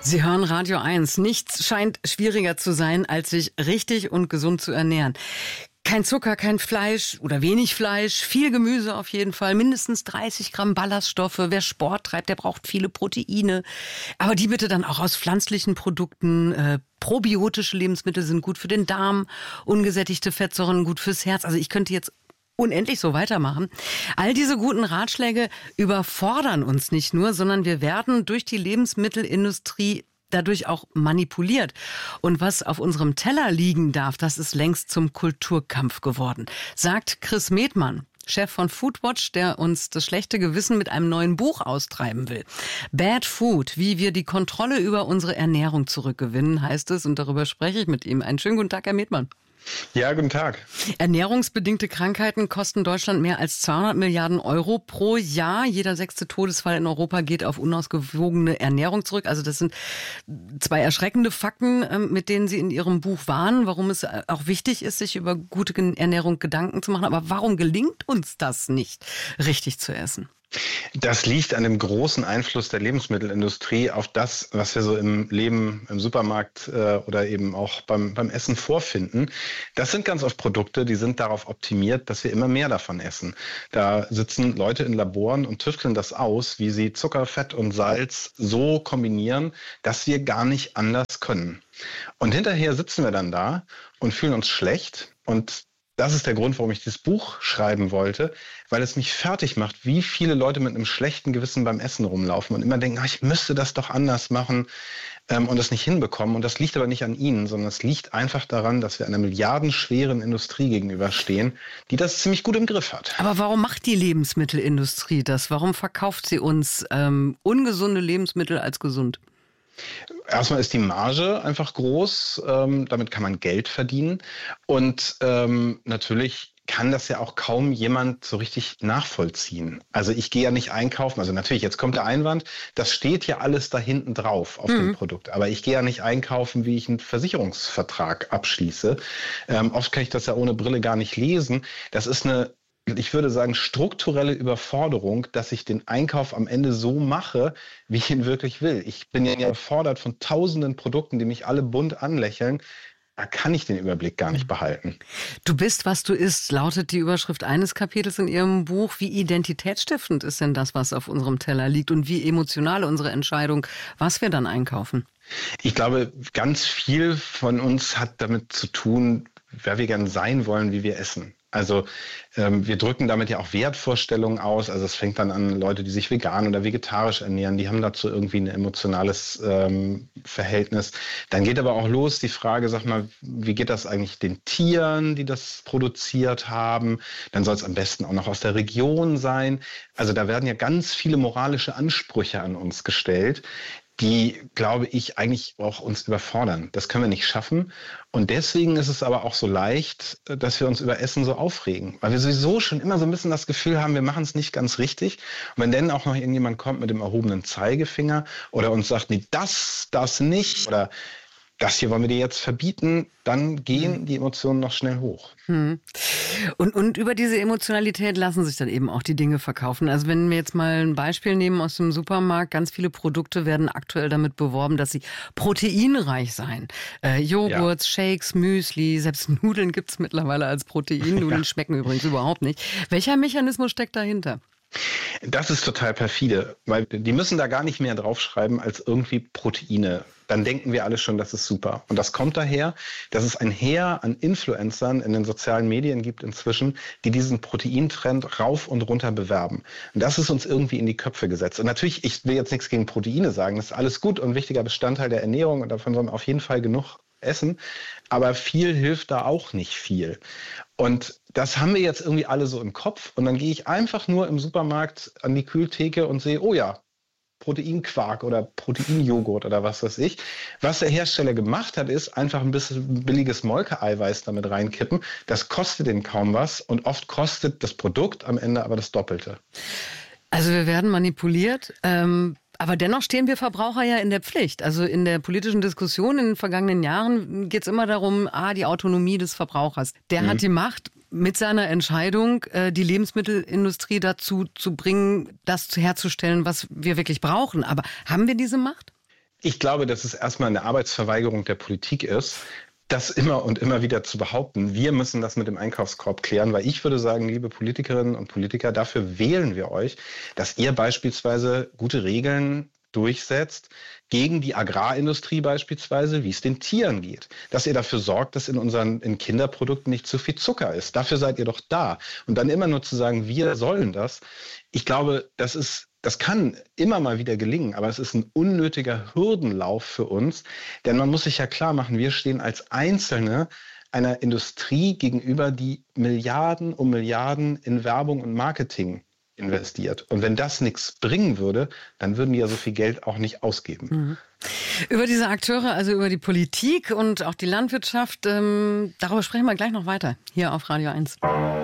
Sie hören Radio 1. Nichts scheint schwieriger zu sein, als sich richtig und gesund zu ernähren. Kein Zucker, kein Fleisch oder wenig Fleisch, viel Gemüse auf jeden Fall, mindestens 30 Gramm Ballaststoffe. Wer Sport treibt, der braucht viele Proteine. Aber die bitte dann auch aus pflanzlichen Produkten. Probiotische Lebensmittel sind gut für den Darm, ungesättigte Fettsäuren gut fürs Herz. Also ich könnte jetzt unendlich so weitermachen. All diese guten Ratschläge überfordern uns nicht nur, sondern wir werden durch die Lebensmittelindustrie dadurch auch manipuliert. Und was auf unserem Teller liegen darf, das ist längst zum Kulturkampf geworden, sagt Chris Medmann, Chef von Foodwatch, der uns das schlechte Gewissen mit einem neuen Buch austreiben will. Bad Food, wie wir die Kontrolle über unsere Ernährung zurückgewinnen, heißt es. Und darüber spreche ich mit ihm. Einen schönen guten Tag, Herr Medmann. Ja, guten Tag. Ernährungsbedingte Krankheiten kosten Deutschland mehr als 200 Milliarden Euro pro Jahr. Jeder 6. Todesfall in Europa geht auf unausgewogene Ernährung zurück. Also das sind zwei erschreckende Fakten, mit denen Sie in Ihrem Buch warnen, warum es auch wichtig ist, sich über gute Ernährung Gedanken zu machen. Aber warum gelingt uns das nicht, richtig zu essen? Das liegt an dem großen Einfluss der Lebensmittelindustrie auf das, was wir so im Leben, im Supermarkt oder eben auch beim Essen vorfinden. Das sind ganz oft Produkte, die sind darauf optimiert, dass wir immer mehr davon essen. Da sitzen Leute in Laboren und tüfteln das aus, wie sie Zucker, Fett und Salz so kombinieren, dass wir gar nicht anders können. Und hinterher sitzen wir dann da und fühlen uns schlecht. Und das ist der Grund, warum ich dieses Buch schreiben wollte, weil es mich fertig macht, wie viele Leute mit einem schlechten Gewissen beim Essen rumlaufen und immer denken, ich müsste das doch anders machen und es nicht hinbekommen. Und das liegt aber nicht an ihnen, sondern es liegt einfach daran, dass wir einer milliardenschweren Industrie gegenüberstehen, die das ziemlich gut im Griff hat. Aber warum macht die Lebensmittelindustrie das? Warum verkauft sie uns ungesunde Lebensmittel als gesund? Erstmal ist die Marge einfach groß, damit kann man Geld verdienen und natürlich kann das ja auch kaum jemand so richtig nachvollziehen. Also ich gehe ja nicht einkaufen, also natürlich, jetzt kommt der Einwand, das steht ja alles da hinten drauf auf dem Produkt, aber ich gehe ja nicht einkaufen, wie ich einen Versicherungsvertrag abschließe. Oft kann ich das ja ohne Brille gar nicht lesen. Das ist ich würde sagen, strukturelle Überforderung, dass ich den Einkauf am Ende so mache, wie ich ihn wirklich will. Ich bin ja überfordert von tausenden Produkten, die mich alle bunt anlächeln. Da kann ich den Überblick gar nicht behalten. Du bist, was du isst, lautet die Überschrift eines Kapitels in Ihrem Buch. Wie identitätsstiftend ist denn das, was auf unserem Teller liegt? Und wie emotional unsere Entscheidung, was wir dann einkaufen? Ich glaube, ganz viel von uns hat damit zu tun, wer wir gern sein wollen, wie wir essen. Also wir drücken damit ja auch Wertvorstellungen aus. Also es fängt dann an, Leute, die sich vegan oder vegetarisch ernähren, die haben dazu irgendwie ein emotionales Verhältnis. Dann geht aber auch los die Frage, sag mal, wie geht das eigentlich den Tieren, die das produziert haben? Dann soll es am besten auch noch aus der Region sein. Also da werden ja ganz viele moralische Ansprüche an uns gestellt, die, glaube ich, eigentlich auch uns überfordern. Das können wir nicht schaffen. Und deswegen ist es aber auch so leicht, dass wir uns über Essen so aufregen. Weil wir sowieso schon immer so ein bisschen das Gefühl haben, wir machen es nicht ganz richtig. Und wenn dann auch noch irgendjemand kommt mit dem erhobenen Zeigefinger oder uns sagt, nee, das nicht oder das hier wollen wir dir jetzt verbieten, dann gehen die Emotionen noch schnell hoch. Und über diese Emotionalität lassen sich dann eben auch die Dinge verkaufen. Also wenn wir jetzt mal ein Beispiel nehmen aus dem Supermarkt, ganz viele Produkte werden aktuell damit beworben, dass sie proteinreich seien. Joghurts, Shakes, Müsli, selbst Nudeln gibt es mittlerweile als Protein. Nudeln schmecken übrigens überhaupt nicht. Welcher Mechanismus steckt dahinter? Das ist total perfide, weil die müssen da gar nicht mehr draufschreiben als irgendwie Proteine. Dann denken wir alle schon, das ist super. Und das kommt daher, dass es ein Heer an Influencern in den sozialen Medien gibt inzwischen, die diesen Proteintrend rauf und runter bewerben. Und das ist uns irgendwie in die Köpfe gesetzt. Und natürlich, ich will jetzt nichts gegen Proteine sagen, das ist alles gut und ein wichtiger Bestandteil der Ernährung und davon sollen wir auf jeden Fall genug essen. Aber viel hilft da auch nicht viel. Und das haben wir jetzt irgendwie alle so im Kopf. Und dann gehe ich einfach nur im Supermarkt an die Kühltheke und sehe, oh ja, Proteinquark oder Proteinjoghurt oder was weiß ich. Was der Hersteller gemacht hat, ist einfach ein bisschen billiges Molkeeiweiß damit reinkippen. Das kostet den kaum was und oft kostet das Produkt am Ende aber das Doppelte. Also wir werden manipuliert. Aber dennoch stehen wir Verbraucher ja in der Pflicht. Also in der politischen Diskussion in den vergangenen Jahren geht es immer darum, die Autonomie des Verbrauchers. Der hat die Macht, mit seiner Entscheidung die Lebensmittelindustrie dazu zu bringen, das herzustellen, was wir wirklich brauchen. Aber haben wir diese Macht? Ich glaube, dass es erstmal eine Arbeitsverweigerung der Politik ist, das immer und immer wieder zu behaupten. Wir müssen das mit dem Einkaufskorb klären, weil ich würde sagen, liebe Politikerinnen und Politiker, dafür wählen wir euch, dass ihr beispielsweise gute Regeln durchsetzt gegen die Agrarindustrie beispielsweise, wie es den Tieren geht. Dass ihr dafür sorgt, dass in Kinderprodukten nicht zu viel Zucker ist. Dafür seid ihr doch da. Und dann immer nur zu sagen, wir sollen das. Ich glaube, das kann immer mal wieder gelingen, aber es ist ein unnötiger Hürdenlauf für uns. Denn man muss sich ja klar machen, wir stehen als Einzelne einer Industrie gegenüber, die Milliarden um Milliarden in Werbung und Marketing investiert. Und wenn das nichts bringen würde, dann würden die ja so viel Geld auch nicht ausgeben. Mhm. Über diese Akteure, also über die Politik und auch die Landwirtschaft, darüber sprechen wir gleich noch weiter hier auf Radio 1.